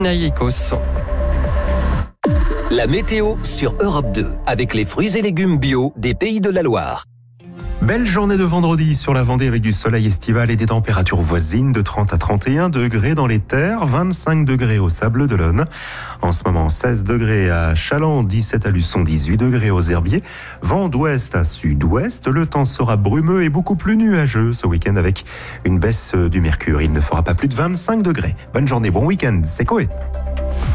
Naïkos. La météo sur Europe 2, avec les fruits et légumes bio des Pays de la Loire. Belle journée de vendredi sur la Vendée avec du soleil estival et des températures voisines de 30 à 31 degrés dans les terres, 25 degrés au Sables-d'Olonne. En ce moment, 16 degrés à Chaland, 17 à Luçon, 18 degrés aux Herbiers. Vent d'ouest à sud-ouest, le temps sera brumeux et beaucoup plus nuageux ce week-end avec une baisse du mercure. Il ne fera pas plus de 25 degrés. Bonne journée, bon week-end, c'est Coé.